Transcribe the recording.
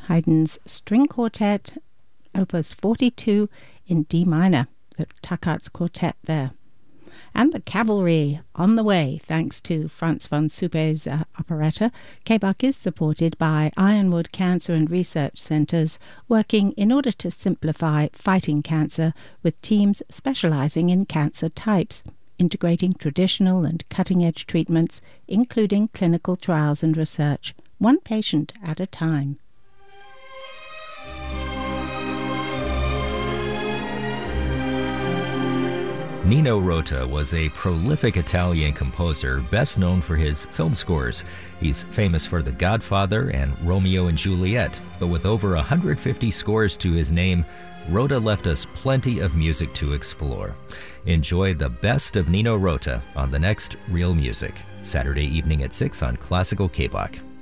Haydn's String Quartet, Opus 42 in D minor, the Takacs Quartet there. And the Cavalry on the way, thanks to Franz von Suppe's operetta. KBUK is supported by Ironwood Cancer and Research Centres, working in order to simplify fighting cancer with teams specialising in cancer types, integrating traditional and cutting-edge treatments, including clinical trials and research, one patient at a time. Nino Rota was a prolific Italian composer, best known for his film scores. He's famous for The Godfather and Romeo and Juliet, but with over 150 scores to his name, Rota left us plenty of music to explore. Enjoy the best of Nino Rota on the next Real Music, Saturday evening at 6 on Classical KBUK.